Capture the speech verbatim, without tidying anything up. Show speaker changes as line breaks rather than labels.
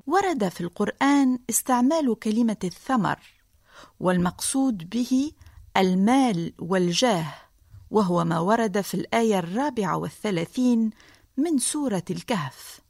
ورد في القرآن استعمال كلمة الثمر، والمقصود به المال والجاه، وهو ما ورد في الآية الرابعة والثلاثين من سورة الكهف.